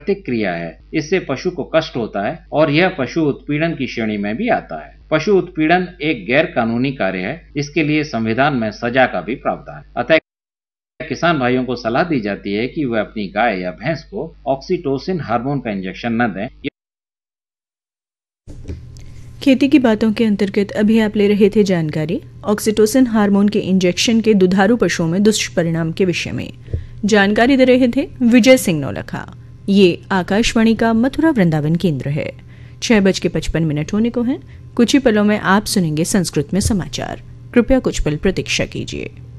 प्रतिक्रिया है। इससे पशु को कष्ट होता है और यह पशु उत्पीड़न की श्रेणी में भी आता है। पशु उत्पीड़न एक गैर कानूनी कार्य है, इसके लिए संविधान में सजा का भी प्रावधान है। अतः किसान भाइयों को सलाह दी जाती है कि वे अपनी गाय या भैंस को ऑक्सीटोसिन हार्मोन का इंजेक्शन न दें। खेती की बातों के अंतर्गत अभी आप ले रहे थे जानकारी ऑक्सीटोसिन हार्मोन के इंजेक्शन के दुधारू पशुओं में दुष्परिणाम के विषय में। जानकारी दे रहे थे विजय सिंह नौलखा। ये आकाशवाणी का मथुरा वृंदावन केंद्र है। 6:55 होने को हैं। कुछ ही पलों में आप सुनेंगे संस्कृत में समाचार। कृपया कुछ पल प्रतीक्षा कीजिए।